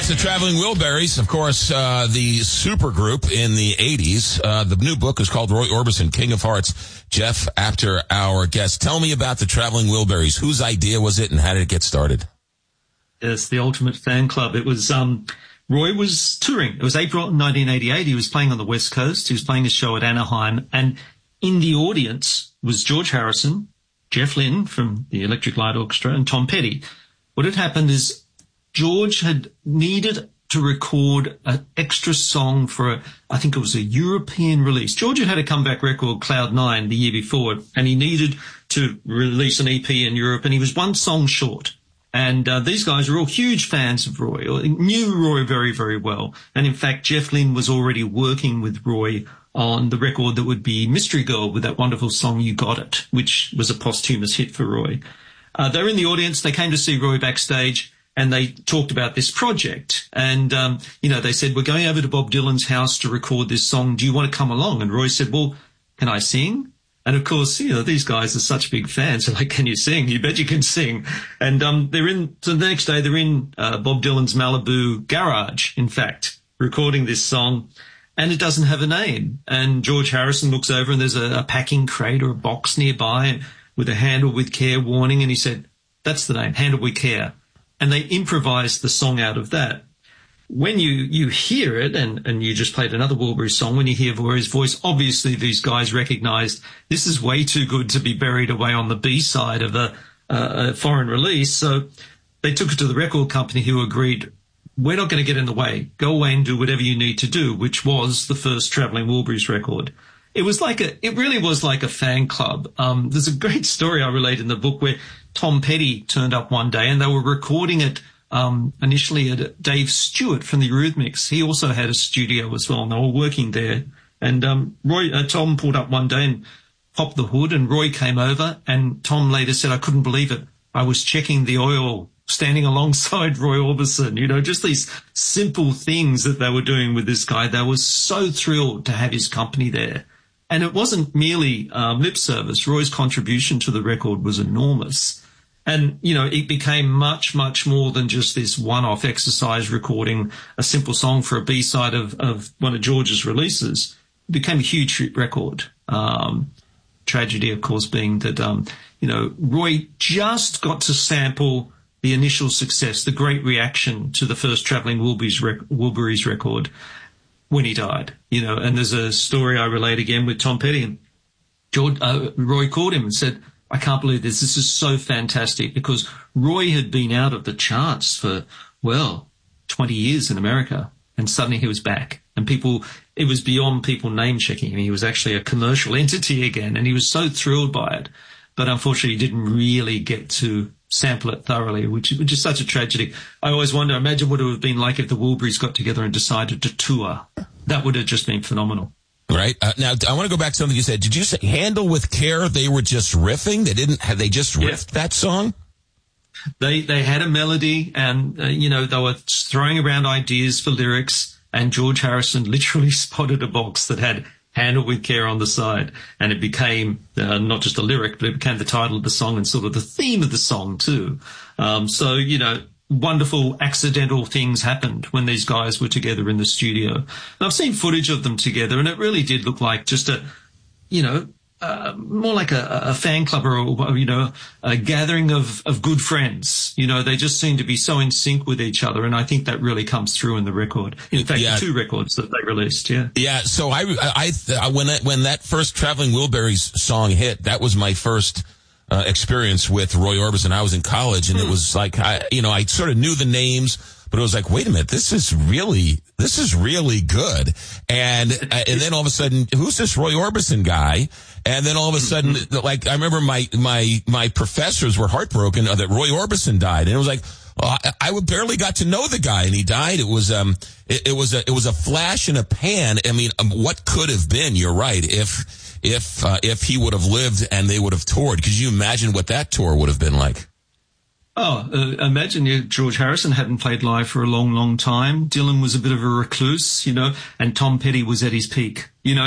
That's the Traveling Wilburys, of course, the super group in the 80s. The new book is called Roy Orbison, King of Hearts. Jeff, after our guest, tell me about the Traveling Wilburys. Whose idea was it and how did it get started? Yes, the ultimate fan club. It was, Roy was touring. It was April 1988. He was playing on the West Coast. He was playing a show at Anaheim. And in the audience was George Harrison, Jeff Lynne from the Electric Light Orchestra, and Tom Petty. What had happened is George had needed to record an extra song for, I think it was a European release. George had had a comeback record, Cloud 9, the year before, and he needed to release an EP in Europe, and he was one song short. And these guys were all huge fans of Roy, knew Roy very, very well. And in fact, Jeff Lynne was already working with Roy on the record that would be Mystery Girl with that wonderful song, You Got It, which was a posthumous hit for Roy. They were in the audience. They came to see Roy backstage. And they talked about this project. And, they said, we're going over to Bob Dylan's house to record this song. Do you want to come along? And Roy said, well, can I sing? And of course, these guys are such big fans. They're like, can you sing? You bet you can sing. And, so the next day they're in, Bob Dylan's Malibu garage, in fact, recording this song. And it doesn't have a name. And George Harrison looks over and there's a packing crate or a box nearby with a handle with care warning. And he said, that's the name, Handle with Care. And they improvised the song out of that. When you hear it, and you just played another Wilbury song, when you hear Roy's voice, obviously these guys recognized this is way too good to be buried away on the B-side of a foreign release. So they took it to the record company, who agreed, we're not going to get in the way. Go away and do whatever you need to do, which was the first Traveling Wilburys record. It really was like a fan club. There's a great story I relate in the book where Tom Petty turned up one day and they were recording it initially at Dave Stewart from the Eurythmics. He also had a studio as well, and they were working there. And Tom pulled up one day and popped the hood, and Roy came over, and Tom later said, I couldn't believe it. I was checking the oil standing alongside Roy Orbison. Just these simple things that they were doing with this guy. They were so thrilled to have his company there. And it wasn't merely lip service. Roy's contribution to the record was enormous. And, it became much, much more than just this one-off exercise recording a simple song for a B-side of one of George's releases. It became a huge hit record. Tragedy, of course, being that, Roy just got to sample the initial success, the great reaction to the first Traveling Wilburys record when he died, and there's a story I relate again with Tom Petty. And Roy called him and said, I can't believe this. This is so fantastic, because Roy had been out of the charts for, 20 years in America, and suddenly he was back. And it was beyond people name checking him. He was actually a commercial entity again, and he was so thrilled by it. But unfortunately, he didn't really get to sample it thoroughly, which is such a tragedy. I always wonder, imagine what it would have been like if the Wilburys got together and decided to tour. That would have just been phenomenal. Right. Now, I want to go back to something you said. Did you say Handle with Care? They were just riffing? They just riffed that song? They had a melody, and, they were throwing around ideas for lyrics, and George Harrison literally spotted a box that had Handle with Care on the side, and it became not just a lyric, but it became the title of the song and sort of the theme of the song too. Wonderful accidental things happened when these guys were together in the studio. And I've seen footage of them together, and it really did look like just more like a fan club or, a gathering of good friends. They just seem to be so in sync with each other, and I think that really comes through in the record. In fact, the two records that they released, yeah. Yeah, so when that first Traveling Wilburys song hit, that was my first experience with Roy Orbison. I was in college, and it was like, I sort of knew the names, but it was like, wait a minute, this is really good. And then all of a sudden, who's this Roy Orbison guy? And then all of a sudden, like, I remember my professors were heartbroken that Roy Orbison died. And it was like, I barely got to know the guy, and he died. It was a flash in a pan. I mean, what could have been? You're right. If he would have lived and they would have toured, could you imagine what that tour would have been like? Imagine George Harrison hadn't played live for a long, long time. Dylan was a bit of a recluse, and Tom Petty was at his peak.